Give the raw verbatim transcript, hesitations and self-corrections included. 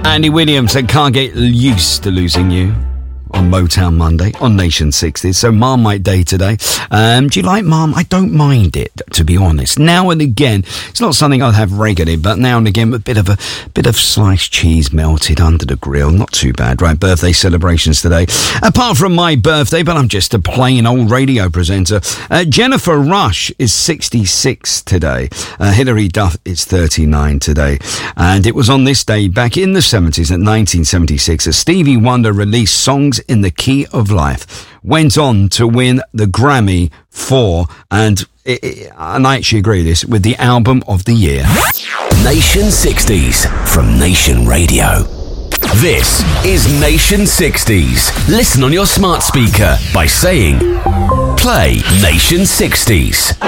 Andy Williams and Can't Get Used to Losing You on Motown Monday on Nation sixties. So Marmite Day today. Um, do you like Marmite? I don't mind it, to be honest. Now and again, it's not something I'd have regularly, but now and again, a bit of a bit of sliced cheese melted under the grill. Not too bad, right? Birthday celebrations today. Apart from my birthday, but I'm just a plain old radio presenter. Uh, Jennifer Rush is sixty-six today. Uh, Hilary Duff is thirty-nine today. And it was on this day back in the seventies, at nineteen seventy-six, that Stevie Wonder released Songs in the Key of Life. Went on to win the Grammy for, and, it, it, and I actually agree with this, with the Album of the Year. Nation sixties from Nation Radio. This is Nation sixties. Listen on your smart speaker by saying, play Nation sixties.